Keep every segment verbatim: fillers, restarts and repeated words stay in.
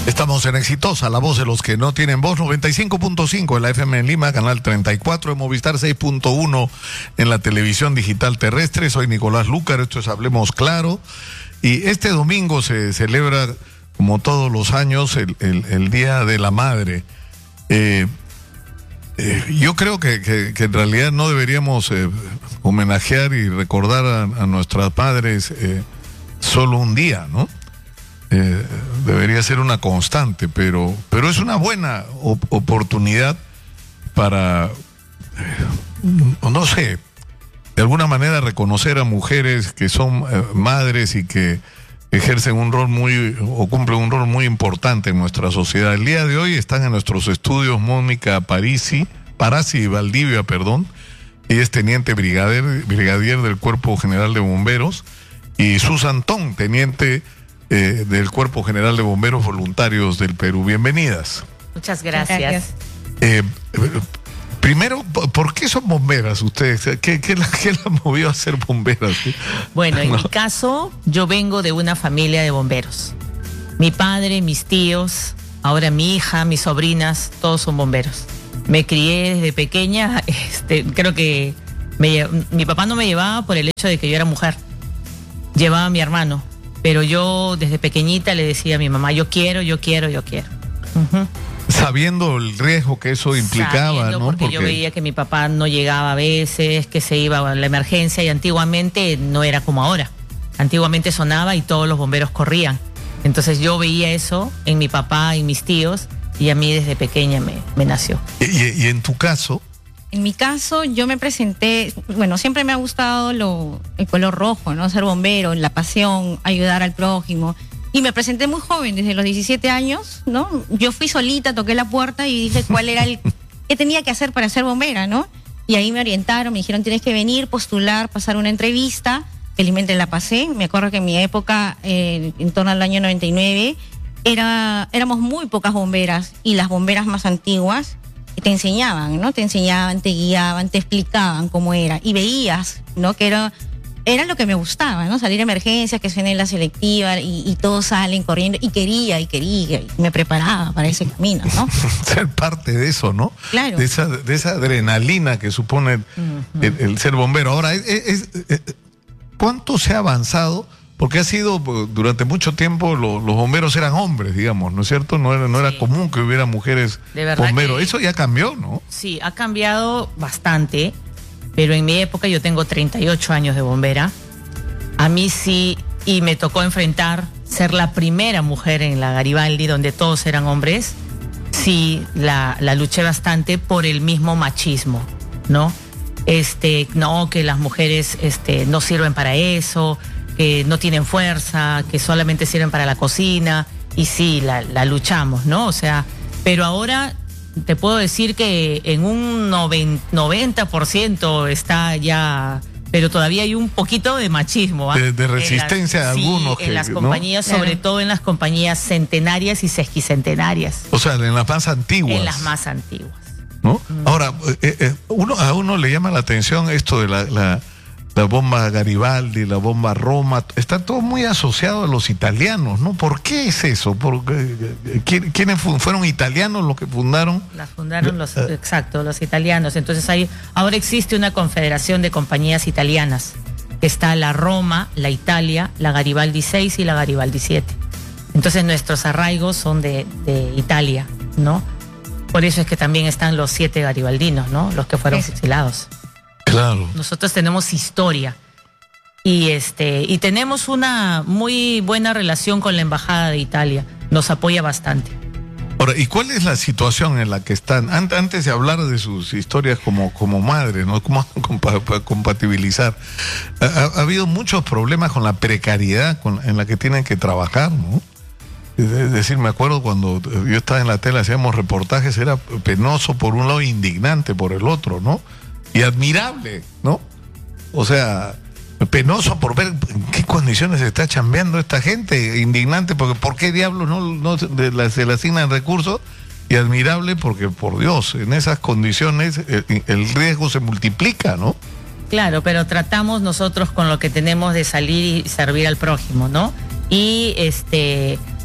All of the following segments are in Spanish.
Estamos en Exitosa, la voz de los que no tienen voz, noventa y cinco punto cinco en la F M en Lima, canal treinta y cuatro de Movistar, seis punto uno en la televisión digital terrestre. Soy Nicolás Lúcar, esto es Hablemos Claro. Y este domingo se celebra, como todos los años, el, el, el Día de la Madre. Eh, eh, yo creo que, que, que en realidad no deberíamos eh, homenajear y recordar a, a nuestras madres eh, solo un día, ¿no? Eh, debería ser una constante, pero, pero es una buena op oportunidad para, eh, no sé, de alguna manera reconocer a mujeres que son eh, madres y que ejercen un rol muy, o cumplen un rol muy importante en nuestra sociedad. El día de hoy están en nuestros estudios Mónica Parisi, Parasi Valdivia, perdón, ella es teniente brigadier, brigadier del Cuerpo General de Bomberos, y Susan Tong, teniente Eh, del Cuerpo General de Bomberos Voluntarios del Perú. Bienvenidas. Muchas gracias. gracias. Eh, primero, ¿por qué son bomberas ustedes? ¿Qué, qué, la, qué la movió a ser bomberas? Bueno, en no. mi caso, yo vengo de una familia de bomberos. Mi padre, mis tíos, ahora mi hija, mis sobrinas, todos son bomberos. Me crié desde pequeña, este, creo que me, mi papá no me llevaba por el hecho de que yo era mujer. Llevaba a mi hermano. Pero yo desde pequeñita le decía a mi mamá, yo quiero, yo quiero, yo quiero. Uh-huh. Sabiendo el riesgo que eso implicaba, Sabiendo, ¿no? Porque, porque yo veía que mi papá no llegaba a veces, que se iba a la emergencia, y antiguamente no era como ahora. Antiguamente sonaba y todos los bomberos corrían. Entonces yo veía eso en mi papá y mis tíos, y a mí desde pequeña me, me nació. ¿Y, y, y en tu caso? En mi caso, yo me presenté, bueno, siempre me ha gustado lo, el color rojo, ¿no? Ser bombero, la pasión, ayudar al prójimo. Y me presenté muy joven, desde los diecisiete años, ¿no? Yo fui solita, toqué la puerta y dije cuál era el, qué tenía que hacer para ser bombera, ¿no? Y ahí me orientaron, me dijeron, tienes que venir, postular, pasar una entrevista. Felizmente la pasé. Me acuerdo que en mi época, eh, en torno al año noventa y nueve, era, éramos muy pocas bomberas, y las bomberas más antiguas te enseñaban, ¿no? Te enseñaban, te guiaban, te explicaban cómo era, y veías, ¿no? Que era, era lo que me gustaba, ¿no? Salir a emergencias, que suene la selectiva y, y todos salen corriendo, y quería, y quería, y me preparaba para ese camino, ¿no? Ser parte de eso, ¿no? Claro. De esa, de esa adrenalina que supone uh-huh. el, el ser bombero. Ahora, es, es, es, ¿cuánto se ha avanzado? Porque ha sido, durante mucho tiempo, lo, los bomberos eran hombres, digamos, ¿no es cierto? No era, no era sí. común que hubiera mujeres bomberos. Eso ya cambió, ¿no? Sí, ha cambiado bastante, pero en mi época, yo tengo treinta y ocho años de bombera, a mí sí, y me tocó enfrentar, ser la primera mujer en la Garibaldi, donde todos eran hombres, sí, la, la luché bastante por el mismo machismo, ¿no? Este, no, que las mujeres este, no sirven para eso, que no tienen fuerza, que solamente sirven para la cocina, y sí, la, la luchamos, ¿no? O sea, pero ahora te puedo decir que en un noventa por ciento está ya, pero todavía hay un poquito de machismo, ¿eh? de, de resistencia las, de algunos. Sí, que, en las ¿no? compañías, sobre claro. todo en las compañías centenarias y sesquicentenarias. O sea, en las más antiguas. En las más antiguas. ¿No? Mm. Ahora, eh, eh, uno, a uno le llama la atención esto de la... la La bomba Garibaldi, la bomba Roma, está todo muy asociado a los italianos, ¿no? ¿Por qué es eso? Porque, ¿quiénes fueron italianos los que fundaron? Las fundaron los, uh, exacto, los italianos. Entonces hay, ahora existe una confederación de compañías italianas. Está la Roma, la Italia, la Garibaldi seis y la Garibaldi siete. Entonces nuestros arraigos son de, de Italia, ¿no? Por eso es que también están los siete garibaldinos, ¿no? Los que fueron fusilados. Claro. Nosotros tenemos historia y este y tenemos una muy buena relación con la Embajada de Italia. Nos apoya bastante. Ahora, ¿y cuál es la situación en la que están? Antes de hablar de sus historias como, como madre, ¿no? ¿Cómo compatibilizar? Ha, ha habido muchos problemas con la precariedad con, en la que tienen que trabajar, ¿no? Es decir, me acuerdo cuando yo estaba en la tele, hacíamos reportajes, era penoso por un lado, indignante por el otro, ¿no? Y admirable, ¿no? O sea, penoso por ver en qué condiciones se está chambeando esta gente, indignante porque ¿por qué diablos no, no se le asignan recursos? Y admirable porque, por Dios, en esas condiciones el, el riesgo se multiplica, ¿no? Claro, pero tratamos nosotros con lo que tenemos de salir y servir al prójimo, ¿no? Y este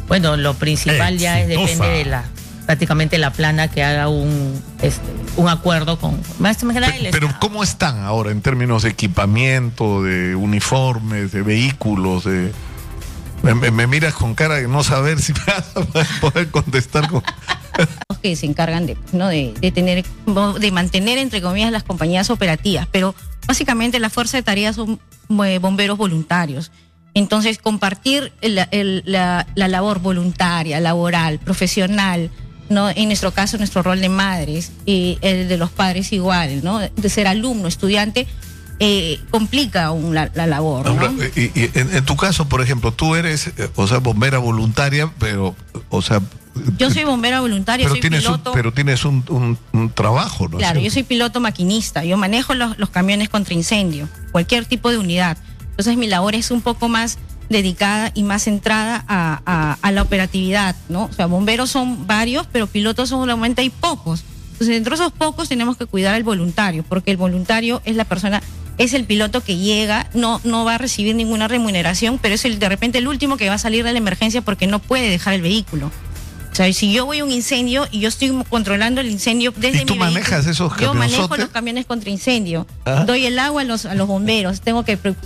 Bueno, lo principal ya es, depende de la, prácticamente la plana que haga un, este, un acuerdo con más general. Pero, pero ¿cómo están ahora en términos de equipamiento, de uniformes, de vehículos, de me, me, me miras con cara de no saber si vas a poder contestar con que se encargan de, ¿no? de, de tener, de mantener entre comillas las compañías operativas, pero básicamente la fuerza de tareas son eh, bomberos voluntarios. Entonces compartir el, el, la, la labor voluntaria, laboral, profesional, ¿no? En nuestro caso nuestro rol de madres y el de los padres igual, ¿no? De ser alumno, estudiante, eh, complica aún la, la labor, ¿no? Ahora, y, y en, en tu caso, por ejemplo, tú eres, o sea, bombera voluntaria, pero, o sea, yo soy bombera voluntaria, pero soy tienes piloto. Un, pero tienes un, un, un trabajo, ¿no? Claro, ¿Sí? yo soy piloto maquinista, yo manejo los, los camiones contra incendio, cualquier tipo de unidad. Entonces mi labor es un poco más dedicada y más centrada a, a, a la operatividad, ¿no? O sea, bomberos son varios, pero pilotos solamente hay pocos. Entonces, entre esos pocos tenemos que cuidar al voluntario, porque el voluntario es la persona, es el piloto que llega, no, no va a recibir ninguna remuneración, pero es el, de repente el último que va a salir de la emergencia porque no puede dejar el vehículo. O sea, si yo voy a un incendio y yo estoy controlando el incendio desde ¿Y tú mi manejas vehículo, esos yo manejo camionzotes? los camiones contra incendio, ¿Ah? doy el agua a los, a los bomberos, tengo que